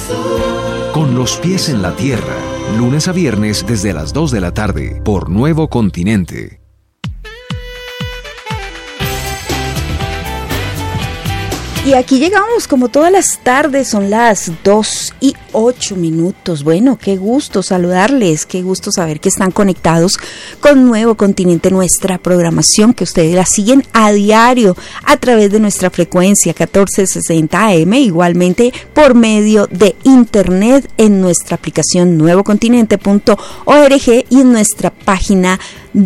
Con los pies en la tierra, lunes a viernes desde las 2 de la tarde, por Nuevo Continente. Y aquí llegamos como todas las tardes, son las 2:08. Bueno, qué gusto saludarles, qué gusto saber que están conectados con Nuevo Continente, nuestra programación, que ustedes la siguen a diario a través de nuestra frecuencia 1460 AM, igualmente por medio de internet en nuestra aplicación nuevocontinente.org y en nuestra página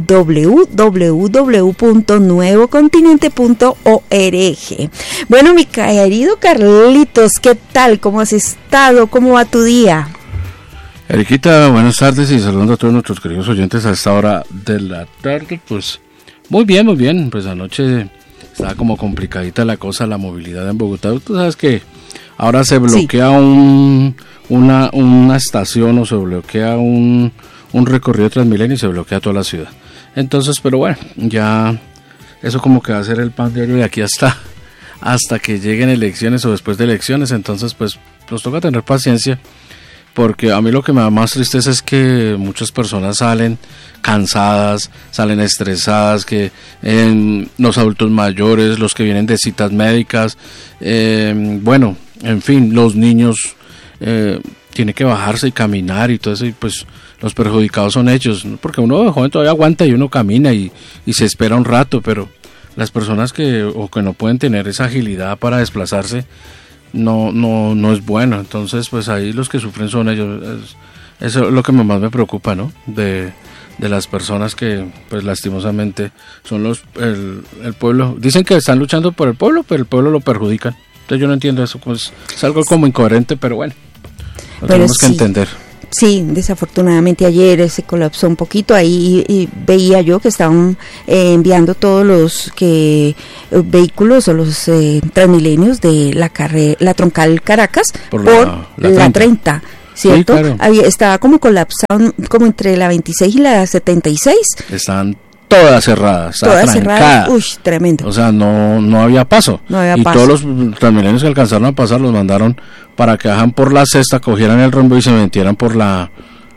www.nuevocontinente.org. Bueno, mi querido Carlitos, ¿qué tal? ¿Cómo has estado? ¿Cmo va tu día? Eriquita, buenas tardes y saludando a todos nuestros queridos oyentes a esta hora de la tarde. Pues muy bien, pues anoche estaba como complicadita la cosa, la movilidad en Bogotá. Tú sabes que ahora se bloquea una estación o se bloquea un recorrido de Transmilenio y se bloquea toda la ciudad. Entonces, pero bueno, ya eso como que va a ser el pan diario de aquí hasta que lleguen elecciones o después de elecciones. Entonces, pues nos toca tener paciencia, porque a mí lo que me da más tristeza es que muchas personas salen cansadas, salen estresadas, que los adultos mayores, los que vienen de citas médicas, bueno, en fin, los niños tienen que bajarse y caminar y todo eso, y pues los perjudicados son ellos, ¿no? Porque uno de joven todavía aguanta y uno camina y se espera un rato, pero las personas que no pueden tener esa agilidad para desplazarse no es bueno. Entonces pues ahí los que sufren son ellos. Eso es lo que más me preocupa, ¿no? De las personas que pues lastimosamente son el pueblo. Dicen que están luchando por el pueblo, pero el pueblo lo perjudican. Entonces yo no entiendo eso, pues es algo como incoherente, pero bueno, lo tenemos que entender. Sí, desafortunadamente ayer se colapsó un poquito ahí y veía yo que estaban enviando todos los vehículos o los Transmilenios de la troncal Caracas por la 30. ¿Cierto? Sí, claro. Estaba como colapsado, como entre la 26 y la 76. Están todas cerradas, todas cerradas. Uy, tremendo. O sea, no había paso. Y todos los Transmilenios que alcanzaron a pasar los mandaron para que bajan por la sexta, cogieran el rumbo y se metieran por la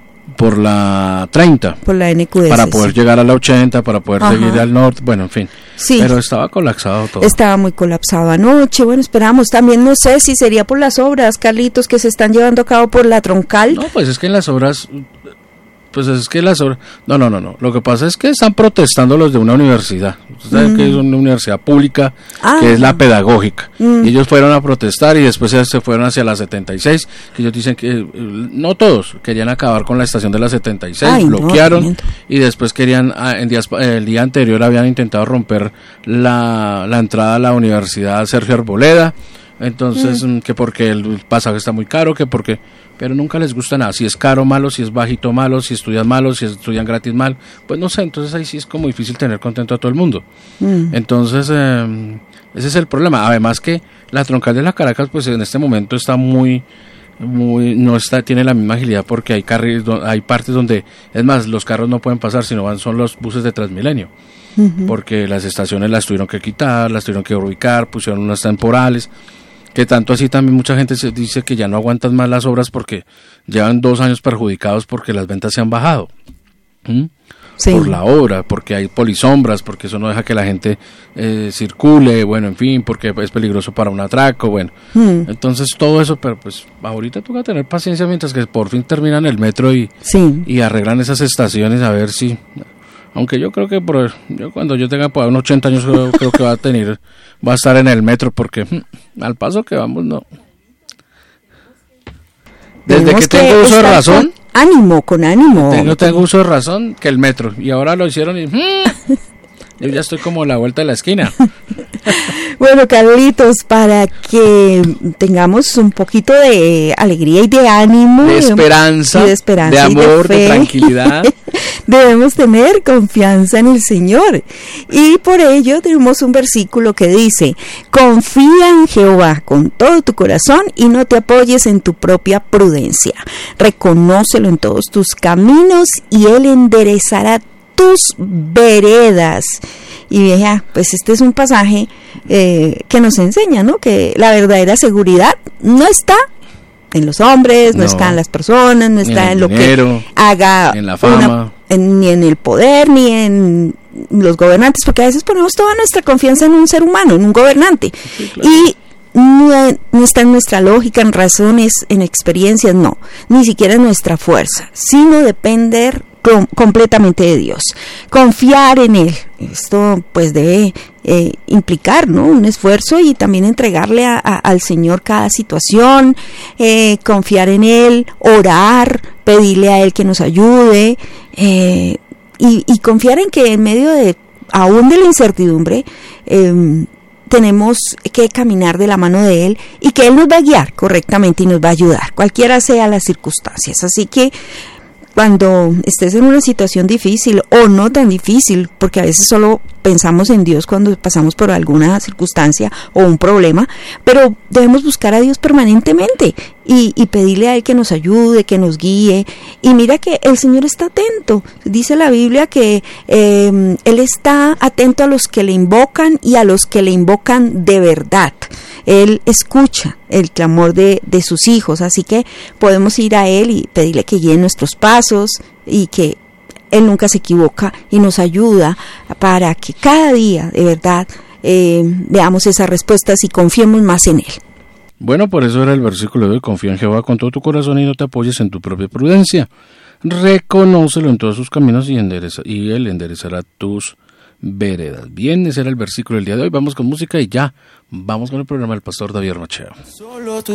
30. Por la NQS. Para poder llegar a la 80, para poder seguir al norte, bueno, en fin. Sí. Pero estaba colapsado todo. Estaba muy colapsado anoche. Bueno, esperamos también, no sé si sería por las obras, Carlitos, que se están llevando a cabo por la troncal. No, pues es que en las obras... No. Lo que pasa es que están protestando los de una universidad. Ustedes saben que es una universidad pública, que es la pedagógica. Y ellos fueron a protestar y después se fueron hacia la 76, que ellos dicen que, no todos, querían acabar con la estación de la 76, bloquearon, y después querían, el día anterior habían intentado romper la entrada a la Universidad Sergio Arboleda. Entonces, que porque el pasaje está muy caro, pero nunca les gusta nada. Si es caro, malo; si es bajito, malo; si estudian malo; si estudian gratis, mal. Pues no sé, entonces ahí sí es como difícil tener contento a todo el mundo. Entonces, ese es el problema. Además que la troncal de la Caracas, pues en este momento está tiene la misma agilidad, porque hay partes donde, es más, los carros no pueden pasar, son los buses de Transmilenio. Porque las estaciones las tuvieron que quitar, las tuvieron que ubicar, pusieron unas temporales. Que tanto así también mucha gente se dice que ya no aguantan más las obras porque llevan 2 años perjudicados porque las ventas se han bajado. Sí. Por la obra, porque hay polisombras, porque eso no deja que la gente circule, bueno, en fin, porque es peligroso para un atraco, bueno. Entonces todo eso, pero pues ahorita toca tener paciencia mientras que por fin terminan el metro y arreglan esas estaciones, a ver si... Aunque yo creo que cuando yo tenga unos 80 años creo que va a estar en el metro, porque al paso que vamos, no. Desde que tengo uso de razón. Con ánimo. No tengo uso de razón que el metro. Y ahora lo hicieron y yo ya estoy como a la vuelta de la esquina. Bueno, Carlitos, para que tengamos un poquito de alegría y de ánimo, de esperanza, de amor, de tranquilidad, debemos tener confianza en el Señor. Y por ello tenemos un versículo que dice: confía en Jehová con todo tu corazón y no te apoyes en tu propia prudencia. Reconócelo en todos tus caminos y Él enderezará tus veredas. Y vea, pues este es un pasaje que nos enseña, ¿no? Que la verdadera seguridad no está en los hombres, no está en las personas, no está en lo dinero, que haga en la fama, ni en el poder, ni en los gobernantes, porque a veces ponemos toda nuestra confianza en un ser humano, en un gobernante, sí, claro. Y no está en nuestra lógica, en razones, en experiencias, no, ni siquiera en nuestra fuerza, sino depender completamente de Dios, confiar en Él. Esto pues debe implicar, ¿no?, un esfuerzo, y también entregarle al Señor cada situación, confiar en Él, orar, pedirle a Él que nos ayude, y confiar en que en medio de aún de la incertidumbre tenemos que caminar de la mano de Él, y que Él nos va a guiar correctamente y nos va a ayudar, cualquiera sea las circunstancias. Así que cuando estés en una situación difícil o no tan difícil, porque a veces solo pensamos en Dios cuando pasamos por alguna circunstancia o un problema, pero debemos buscar a Dios permanentemente y pedirle a Él que nos ayude, que nos guíe. Y mira que el Señor está atento. Dice la Biblia que Él está atento a los que le invocan y a los que le invocan de verdad. Él escucha el clamor de sus hijos, así que podemos ir a Él y pedirle que guíe nuestros pasos, y que Él nunca se equivoca y nos ayuda para que cada día de verdad veamos esas respuestas y confiemos más en Él. Bueno, por eso era el versículo de hoy: confía en Jehová con todo tu corazón y no te apoyes en tu propia prudencia. Reconócelo en todos sus caminos y Él enderezará tus veredas. Bien, ese era el versículo del día de hoy. Vamos con música y ya vamos con el programa del pastor David Armachea.